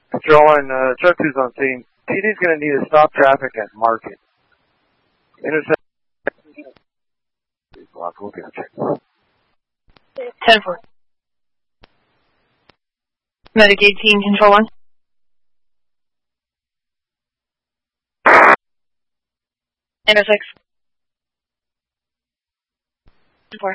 Control 1, truck 2's on scene. TD's going to need to stop traffic at Market. Intersection. We'll get a check. 10-4. Medicaid team, Control 1. Intersex. 4.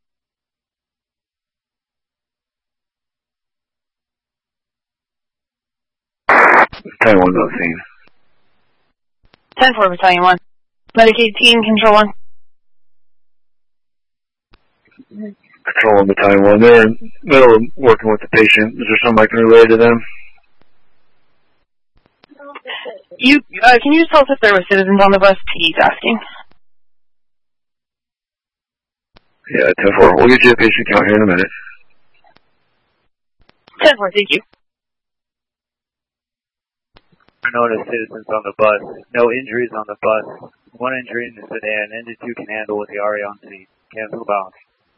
Battalion 1's on scene. 10-4, Battalion 1. Medicaid team, Control 1. Control 1, Battalion 1. They're in the middle of working with the patient. Is there something I can relay to them? Can you just tell us if there were citizens on the bus? He's asking. Yeah, 10-4. We'll get you a patient count here in a minute. 10-4, thank you. Known as citizens on the bus. No injuries on the bus. One injury in the sedan. Engine 2 can handle with the RA on scene. Cancel bounce.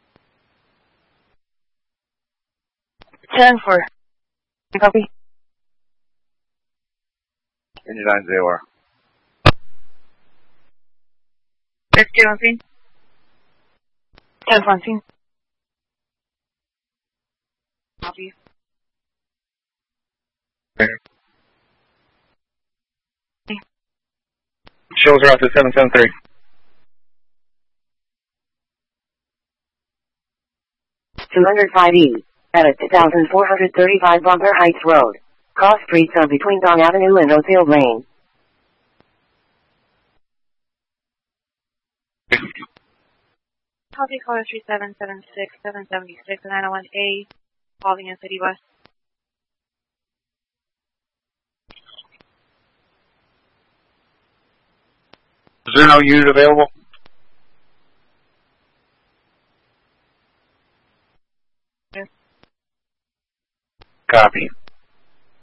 10-4. Copy. Engine 9 ZOR. Rescue on scene. 10-4 on scene. Copy. Shows are out to 773. (205E) at a 2435 Bunker Heights Road. Cross streets are between Don Avenue and Oakfield Lane. Copy caller 3776 776 901A, calling in City West. Is there no unit available? Yes. Copy.